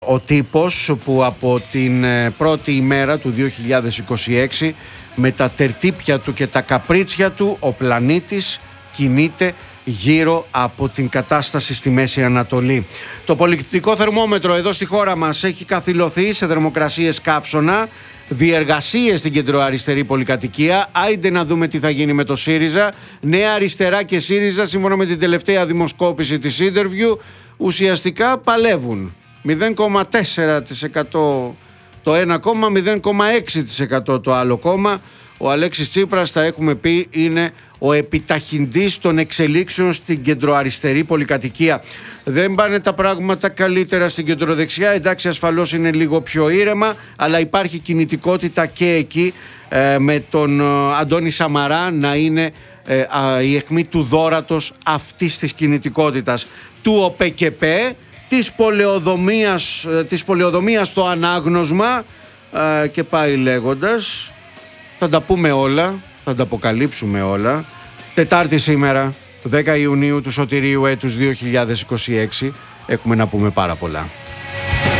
Ο τύπος που από την πρώτη ημέρα του 2026 με τα τερτύπια του και τα καπρίτσια του ο πλανήτης κινείται γύρω από την κατάσταση στη Μέση Ανατολή. Το πολιτικό θερμόμετρο εδώ στη χώρα μας έχει καθυλωθεί σε θερμοκρασίες καύσωνα, διεργασίες στην κεντροαριστερή πολυκατοικία. Άιντε να δούμε τι θα γίνει με το ΣΥΡΙΖΑ. Νέα Αριστερά και ΣΥΡΙΖΑ, σύμφωνα με την τελευταία δημοσκόπηση της Interview, ουσιαστικά παλεύουν. 0,4% το ένα κόμμα, 0,6% το άλλο κόμμα. Ο Αλέξης Τσίπρας, θα έχουμε πει, είναι ο επιταχυντής των εξελίξεων στην κεντροαριστερή πολυκατοικία. Δεν πάνε τα πράγματα καλύτερα στην κεντροδεξιά. Εντάξει, ασφαλώς είναι λίγο πιο ήρεμα, αλλά υπάρχει κινητικότητα και εκεί, με τον Αντώνη Σαμαρά να είναι η αιχμή του δώρατος αυτής της κινητικότητας. Του ΟΠΕΚΕΠΕ, της πολεοδομίας στο ανάγνωσμα, και πάει λέγοντας. Θα τα πούμε όλα, θα τα αποκαλύψουμε όλα. Τετάρτη σήμερα, 10 Ιουνίου του Σωτηρίου έτους 2026, έχουμε να πούμε πάρα πολλά.